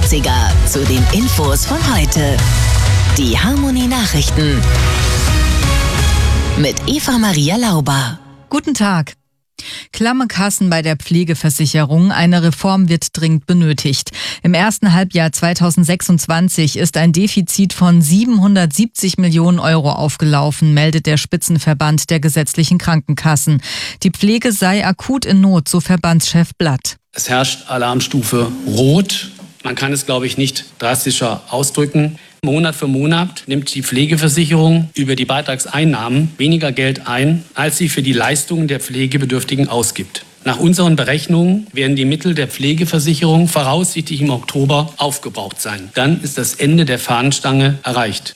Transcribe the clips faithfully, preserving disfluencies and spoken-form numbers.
achtziger zu den Infos von heute. Die Harmonie Nachrichten mit Eva Maria Lauber. Guten Tag. Klamme Kassen bei der Pflegeversicherung. Eine Reform wird dringend benötigt. Im ersten Halbjahr zweitausendsechsundzwanzig ist ein Defizit von siebenhundertsiebzig Millionen Euro aufgelaufen, meldet der Spitzenverband der gesetzlichen Krankenkassen. Die Pflege sei akut in Not, so Verbandschef Blatt. Es herrscht Alarmstufe Rot. Man kann es, glaube ich, nicht drastischer ausdrücken. Monat für Monat nimmt die Pflegeversicherung über die Beitragseinnahmen weniger Geld ein, als sie für die Leistungen der Pflegebedürftigen ausgibt. Nach unseren Berechnungen werden die Mittel der Pflegeversicherung voraussichtlich im Oktober aufgebraucht sein. Dann ist das Ende der Fahnenstange erreicht.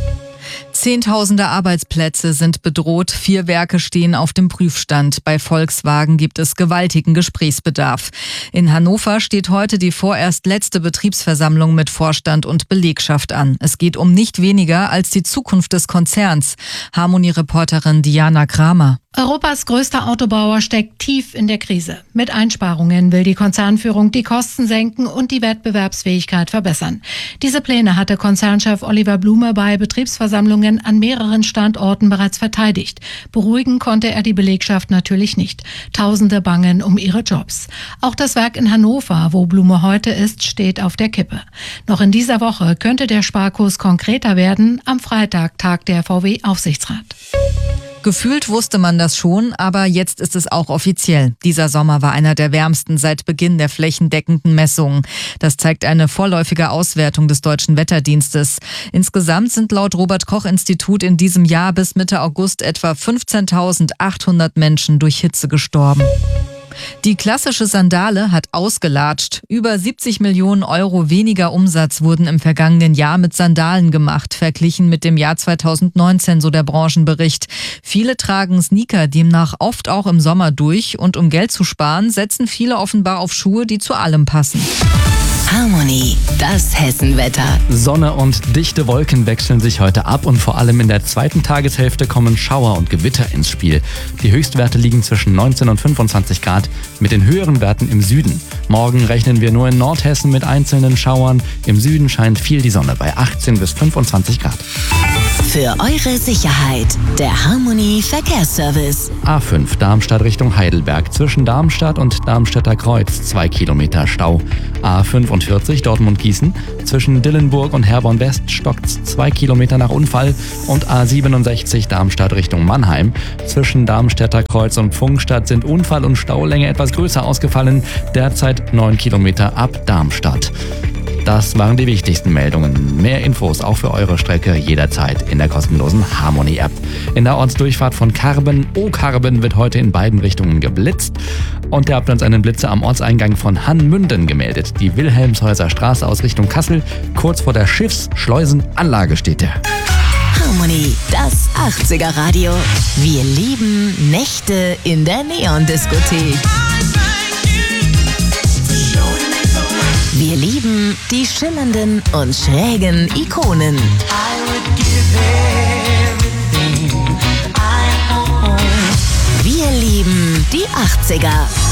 Zehntausende Arbeitsplätze sind bedroht, vier Werke stehen auf dem Prüfstand. Bei Volkswagen gibt es gewaltigen Gesprächsbedarf. In Hannover steht heute die vorerst letzte Betriebsversammlung mit Vorstand und Belegschaft an. Es geht um nicht weniger als die Zukunft des Konzerns. Harmonie-Reporterin Diana Kramer. Europas größter Autobauer steckt tief in der Krise. Mit Einsparungen will die Konzernführung die Kosten senken und die Wettbewerbsfähigkeit verbessern. Diese Pläne hatte Konzernchef Oliver Blume bei Betriebsversammlungen an mehreren Standorten bereits verteidigt. Beruhigen konnte er die Belegschaft natürlich nicht. Tausende bangen um ihre Jobs. Auch das Werk in Hannover, wo Blume heute ist, steht auf der Kippe. Noch in dieser Woche könnte der Sparkurs konkreter werden. Am Freitag tagt der V W-Aufsichtsrat. Gefühlt wusste man das schon, aber jetzt ist es auch offiziell. Dieser Sommer war einer der wärmsten seit Beginn der flächendeckenden Messungen. Das zeigt eine vorläufige Auswertung des Deutschen Wetterdienstes. Insgesamt sind laut Robert-Koch-Institut in diesem Jahr bis Mitte August etwa fünfzehntausendachthundert Menschen durch Hitze gestorben. Die klassische Sandale hat ausgelatscht. Über siebzig Millionen Euro weniger Umsatz wurden im vergangenen Jahr mit Sandalen gemacht, verglichen mit dem Jahr zweitausendneunzehn, so der Branchenbericht. Viele tragen Sneaker demnach oft auch im Sommer durch und um Geld zu sparen, setzen viele offenbar auf Schuhe, die zu allem passen. Harmonie, das Hessenwetter. Sonne und dichte Wolken wechseln sich heute ab und vor allem in der zweiten Tageshälfte kommen Schauer und Gewitter ins Spiel. Die Höchstwerte liegen zwischen neunzehn und fünfundzwanzig Grad, mit den höheren Werten im Süden. Morgen rechnen wir nur in Nordhessen mit einzelnen Schauern. Im Süden scheint viel die Sonne bei achtzehn bis fünfundzwanzig Grad. Für eure Sicherheit, der Harmonie Verkehrsservice. A fünf Darmstadt Richtung Heidelberg. Zwischen Darmstadt und Darmstädter Kreuz zwei Kilometer Stau. A fünfundvierzig Dortmund-Gießen. Zwischen Dillenburg und Herborn West stockt's zwei Kilometer nach Unfall. Und A siebenundsechzig Darmstadt Richtung Mannheim. Zwischen Darmstädter Kreuz und Pfungstadt sind Unfall und Staulänge etwas größer ausgefallen. Derzeit neun Kilometer ab Darmstadt. Das waren die wichtigsten Meldungen. Mehr Infos auch für eure Strecke jederzeit in der kostenlosen Harmonie-App. In der Ortsdurchfahrt von Karben, O-Karben, wird heute in beiden Richtungen geblitzt. Und ihr habt uns einen Blitzer am Ortseingang von Hannmünden gemeldet. Die Wilhelmshäuser Straße aus Richtung Kassel. Kurz vor der Schiffsschleusenanlage steht der. Harmonie, das achtziger Radio. Wir lieben Nächte in der Neon-Diskothek. Wir lieben die schillernden und schrägen Ikonen. Wir lieben die achtziger.